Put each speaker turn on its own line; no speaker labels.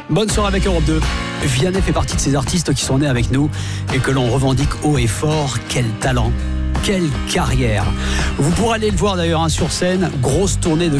Bonne soirée avec Europe 2. Vianney fait partie de ces artistes qui sont nés avec nous et que l'on revendique haut et fort. Quel talent, quelle carrière. Vous pourrez aller le voir d'ailleurs sur scène. Grosse tournée de